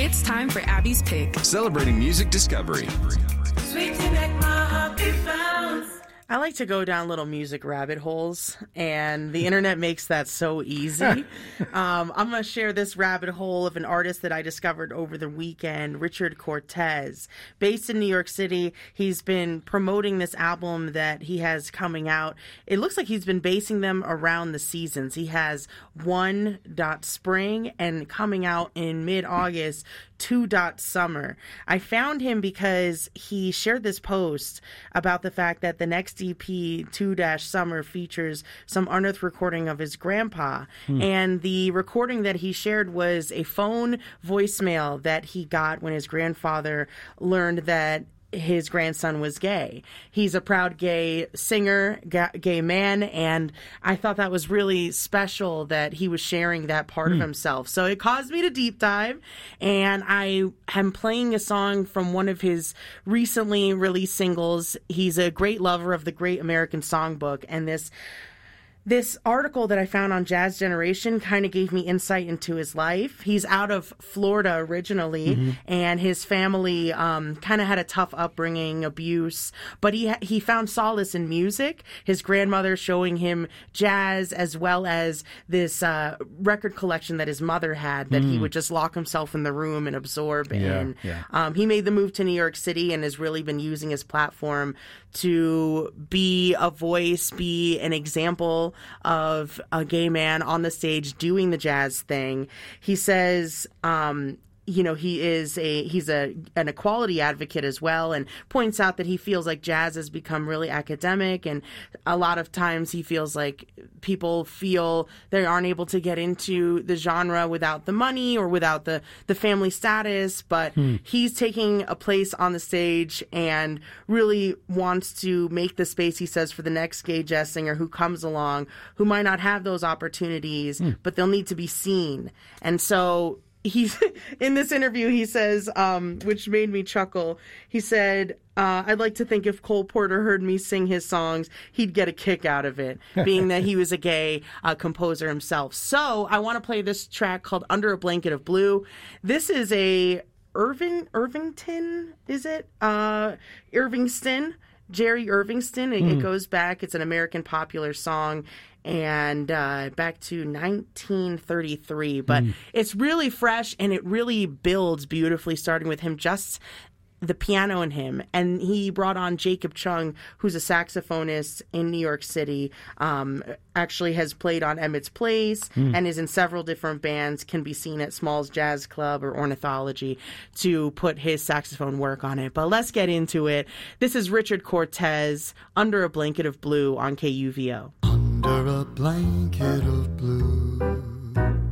It's time for Abby's Pick. Celebrating music discovery. Sweet to make my heart beat bounce. I like to go down little music rabbit holes, and the internet makes that so easy. I'm going to share this rabbit hole of an artist that I discovered over the weekend, Richard Cortez. Based in New York City, he's been promoting this album that he has coming out. It looks like he's been basing them around the seasons. He has Spring and coming out in mid-August, Summer. I found him because he shared this post about the fact that the next EP, Summer, features some unearthed recording of his grandpa. And the recording that he shared was a phone voicemail that he got when his grandfather learned that his grandson was gay. He's a proud gay singer, gay man, and I thought that was really special that he was sharing that part of himself. So it caused me to deep dive, and I am playing a song from one of his recently released singles. He's a great lover of the Great American Songbook, and this article that I found on Jazz Generation kind of gave me insight into his life. He's out of Florida originally, and his family kind of had a tough upbringing, abuse, but he found solace in music. His grandmother showing him jazz, as well as this record collection that his mother had that he would just lock himself in the room and absorb in. He made the move to New York City and has really been using his platform to be a voice, be an example of a gay man on the stage doing the jazz thing. He says, he's an equality advocate as well, and points out that he feels like jazz has become really academic, and a lot of times he feels like people feel they aren't able to get into the genre without the money or without the family status, but he's taking a place on the stage and really wants to make the space, he says, for the next gay jazz singer who comes along who might not have those opportunities, but they'll need to be seen. And so he's in this interview, he says, which made me chuckle, he said, I'd like to think if Cole Porter heard me sing his songs, he'd get a kick out of it, being that he was a gay composer himself. So I want to play this track called Under a Blanket of Blue. This is a Irvingston, is it? Irvingston, Jerry Irvingston. It goes back. It's an American popular song, and back to 1933. But it's really fresh, and it really builds beautifully, starting with him just the piano in him. And he brought on Jacob Chung, who's a saxophonist in New York City, actually has played on Emmett's Place and is in several different bands, can be seen at Smalls Jazz Club or Ornithology, to put his saxophone work on it. But let's get into it. This is Richard Cortez, Under a Blanket of Blue on KUVO. Under a blanket of blue,